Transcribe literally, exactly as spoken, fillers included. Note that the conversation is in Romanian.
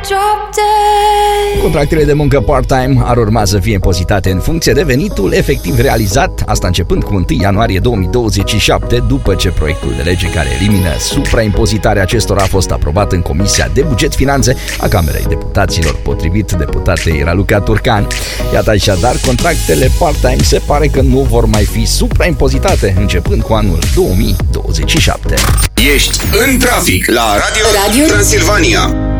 Contractele de muncă part-time ar urma să fie impozitate în funcție de venitul efectiv realizat, asta începând cu întâi ianuarie două mii douăzeci și șapte, după ce proiectul de lege care elimină supraimpozitarea acestora a fost aprobat în Comisia de Buget Finanțe a Camerei Deputaților, potrivit deputatei Raluca Turcan. Iată așadar, contractele part-time se pare că nu vor mai fi supraimpozitate începând cu anul două mii douăzeci și șapte. Ești în trafic la Radio, Radio Transilvania.